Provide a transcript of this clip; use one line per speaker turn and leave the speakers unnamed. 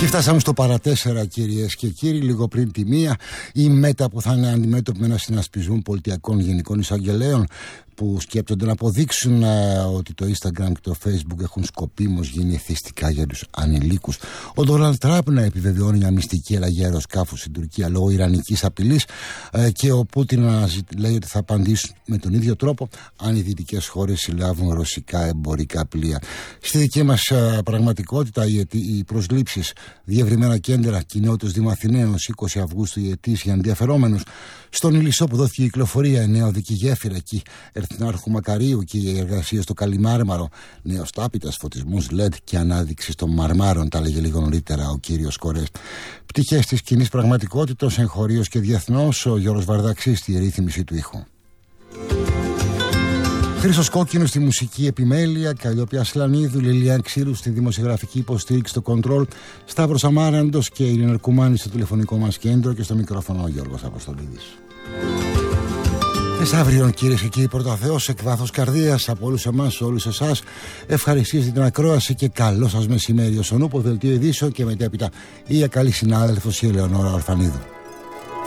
Και φτάσαμε στο παρατέσσερα, κυρίες και κύριοι, λίγο πριν τη μία. Η ΜΕΤΑ που θα είναι αντιμέτωπη με ένα συνασπισμό πολιτιακών γενικών εισαγγελέων που σκέπτονται να αποδείξουν ότι το Instagram και το Facebook έχουν σκοπίμως γίνει εθιστικά για τους ανηλίκους. Ο Ντόναλντ Τραμπ να επιβεβαιώνει μια μυστική αλλαγή αεροσκάφου στην Τουρκία λόγω ιρανικής απειλής και ο Πούτιν λέει ότι θα απαντήσουν με τον ίδιο τρόπο αν οι δυτικές χώρες συλλάβουν ρωσικά εμπορικά πλοία. Στη δική μας πραγματικότητα, οι προσλήψεις, διευρυμένα κέντρα, κοινότητες Δήμου Αθηναίων, 20 Αυγούστου η αιτής για ενδιαφερόμενους. Στον Ηλισσό που δόθηκε η κυκλοφορία, η νέα οδική γέφυρα εκεί, Ερθινάρχου Μακαρίου και οι εργασίες στο Καλιμάρμαρο, νέος τάπητας, φωτισμούς LED και ανάδειξη των Μαρμάρων, τα έλεγε λίγο νωρίτερα ο κύριος Κορές. Πτυχές της κοινής πραγματικότητας, εγχωρίως και διεθνώς, ο Γιώργος Βαρδαξής στη ρύθμιση του ήχου. Χρήστος Κόκκινος στη μουσική επιμέλεια, Καλλιόπη Ασλανίδου, Λιλιάν Ξύρου στη δημοσιογραφική υποστήριξη στο κοντρόλ, Σταύρος Αμάραντος και Ειρήνη Ερκουμάνη στο τηλεφωνικό μας κέντρο και στο μικρόφωνο ο Γιώργος Αποστολίδης. Μεσαύριον, κυρίες και κύριοι, πρώτα Θεός, εκ βάθους καρδίας από όλους εμάς, όλους εσάς, ευχαριστήσεις την ακρόαση και καλό σας μεσημέρι. Όσον ούπο δελτίο ειδήσεων και μετέπειτα η καλή συνάδελφος η Ελεονόρα Ορφανίδου.